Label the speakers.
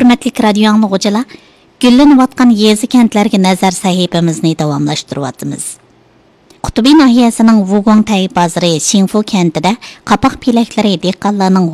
Speaker 1: Hörmətli radio anlıqçılar, gülleniyotgan yezi kentlərə nəzər sahifamizni davamlaşdırıyatımız. Qutubi nahiyəsinin Wugong Tay bazarı Xinfu kentida qapoq pelakləri dehqonlarning